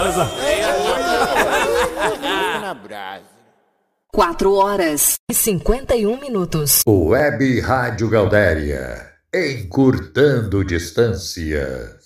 Na brasa. 4h51. Web Rádio Gaudéria, encurtando distância.